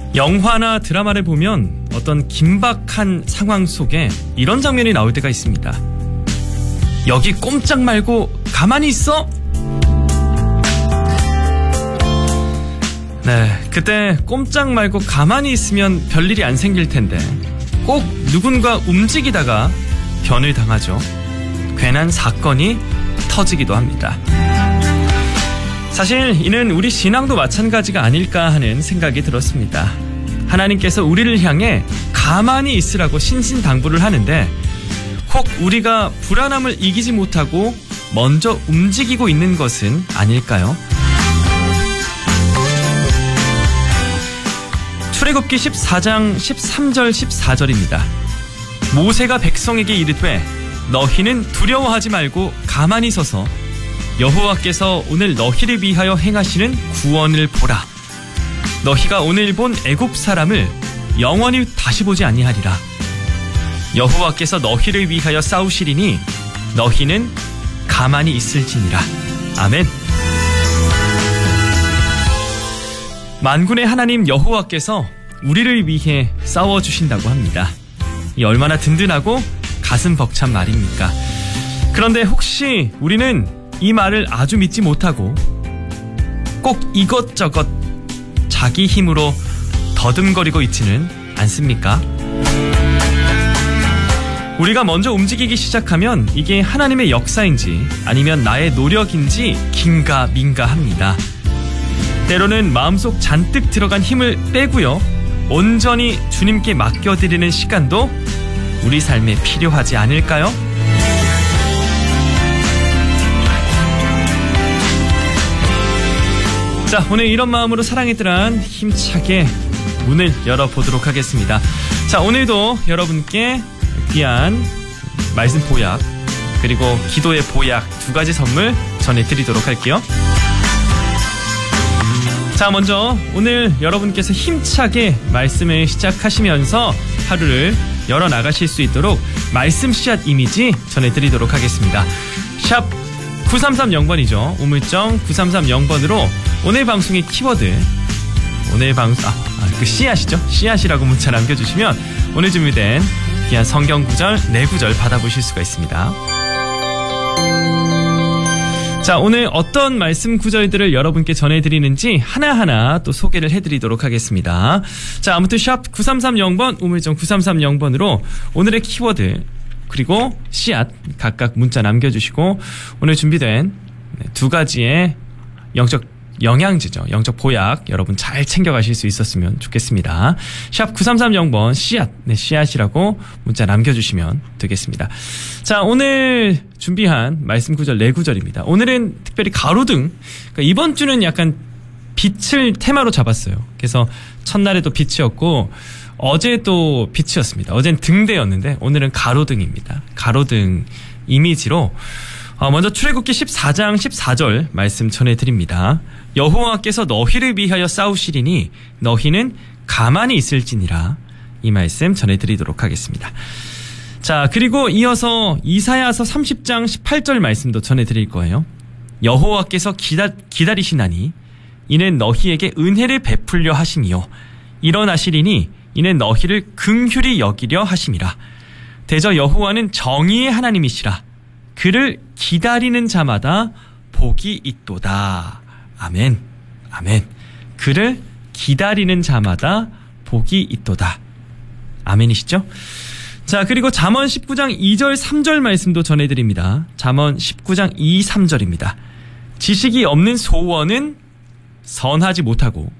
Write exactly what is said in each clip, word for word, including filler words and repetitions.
영화나 드라마를 보면 어떤 긴박한 상황 속에 이런 장면이 나올 때가 있습니다. 여기 꼼짝 말고 가만히 있어? 네, 그때 꼼짝 말고 가만히 있으면 별일이 안 생길 텐데 꼭 누군가 움직이다가 변을 당하죠. 괜한 사건이 터지기도 합니다. 사실 이는 우리 신앙도 마찬가지가 아닐까 하는 생각이 들었습니다. 하나님께서 우리를 향해 가만히 있으라고 신신당부를 하는데 혹 우리가 불안함을 이기지 못하고 먼저 움직이고 있는 것은 아닐까요? 출애굽기 십사 장 십삼 절 십사 절입니다. 모세가 백성에게 이르되 너희는 두려워하지 말고 가만히 서서 여호와께서 오늘 너희를 위하여 행하시는 구원을 보라. 너희가 오늘 본 애굽 사람을 영원히 다시 보지 아니하리라. 여호와께서 너희를 위하여 싸우시리니 너희는 가만히 있을지니라. 아멘. 만군의 하나님 여호와께서 우리를 위해 싸워주신다고 합니다. 이 얼마나 든든하고 가슴 벅찬 말입니까? 그런데 혹시 우리는 이 말을 아주 믿지 못하고 꼭 이것저것 자기 힘으로 더듬거리고 있지는 않습니까? 우리가 먼저 움직이기 시작하면 이게 하나님의 역사인지 아니면 나의 노력인지 긴가민가합니다. 때로는 마음속 잔뜩 들어간 힘을 빼고요, 온전히 주님께 맡겨드리는 시간도 우리 삶에 필요하지 않을까요? 자, 오늘 이런 마음으로 사랑의 뜰안 힘차게 문을 열어보도록 하겠습니다. 자, 오늘도 여러분께 귀한 말씀 보약 그리고 기도의 보약 두 가지 선물 전해드리도록 할게요. 자, 먼저 오늘 여러분께서 힘차게 말씀을 시작하시면서 하루를 열어나가실 수 있도록 말씀 씨앗 이미지 전해드리도록 하겠습니다. 샵 구삼삼영 번이죠. 우물정 구삼삼영 번으로 오늘 방송의 키워드, 오늘 방송, 아, 그 씨앗이죠. 씨앗이라고 문자 남겨주시면 오늘 준비된 귀한 성경 구절, 네 구절 받아보실 수가 있습니다. 자, 오늘 어떤 말씀 구절들을 여러분께 전해드리는지 하나하나 또 소개를 해드리도록 하겠습니다. 자, 아무튼 샵 구삼삼영 번, 우물정 구삼삼영 번으로 오늘의 키워드 그리고 씨앗 각각 문자 남겨주시고 오늘 준비된 두 가지의 영적 영양제죠. 영적 보약 여러분 잘 챙겨가실 수 있었으면 좋겠습니다. 샵 구삼삼영 번 씨앗, 네, 씨앗이라고 문자 남겨주시면 되겠습니다. 자, 오늘 준비한 말씀 구절 네 구절입니다. 오늘은 특별히 가로등, 그러니까 이번 주는 약간 빛을 테마로 잡았어요. 그래서 첫날에도 빛이었고 어제도 빛이었습니다. 어제는 등대였는데 오늘은 가로등입니다. 가로등 이미지로 먼저 출애굽기 십사 장 십사 절 말씀 전해드립니다. 여호와께서 너희를 위하여 싸우시리니 너희는 가만히 있을지니라. 이 말씀 전해드리도록 하겠습니다. 자, 그리고 이어서 이사야서 삼십 장 십팔 절 말씀도 전해드릴 거예요. 여호와께서 기다, 기다리시나니 이는 너희에게 은혜를 베풀려 하심이요 일어나시리니 이는 너희를 긍휼히 여기려 하심이라. 대저 여호와는 정의의 하나님이시라. 그를 기다리는 자마다 복이 있도다. 아멘. 아멘. 그를 기다리는 자마다 복이 있도다. 아멘이시죠? 자, 그리고 잠언 십구 장 이 절 삼 절 말씀도 전해드립니다. 잠언 십구 장 이, 삼 절입니다. 지식이 없는 소원은 선하지 못하고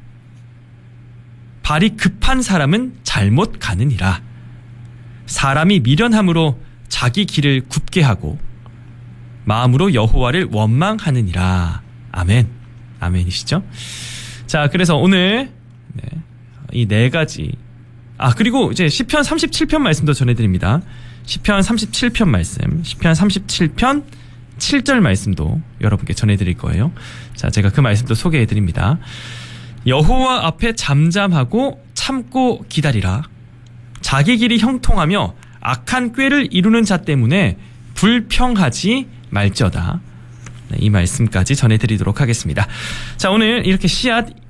발이 급한 사람은 잘못 가느니라. 사람이 미련함으로 자기 길을 굽게 하고 마음으로 여호와를 원망하느니라. 아멘. 아멘이시죠? 자, 그래서 오늘 네, 이 네 가지, 아, 그리고 이제 시편 삼십칠 편 말씀도 전해드립니다. 시편 삼십칠 편 말씀, 시편 삼십칠 편 칠 절 말씀도 여러분께 전해드릴 거예요. 자, 제가 그 말씀도 소개해드립니다. 여호와 앞에 잠잠하고 참고 기다리라. 자기 길이 형통하며 악한 꾀를 이루는 자 때문에 불평하지 말지어다. 네, 이 말씀까지 전해드리도록 하겠습니다. 자, 오늘 이렇게 씨앗